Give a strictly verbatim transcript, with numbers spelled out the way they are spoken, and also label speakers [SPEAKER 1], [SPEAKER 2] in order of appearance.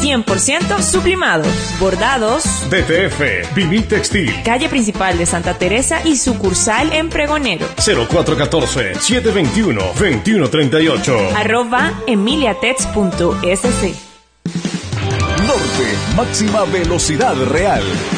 [SPEAKER 1] cien por ciento sublimados, bordados.
[SPEAKER 2] D T F, Vinil Textil.
[SPEAKER 1] Calle principal de Santa Teresa y sucursal en Pregonero.
[SPEAKER 2] cero cuatro uno cuatro, siete dos uno, dos uno tres ocho.
[SPEAKER 1] Arroba emiliatex punto s c.
[SPEAKER 3] Norte, máxima velocidad real.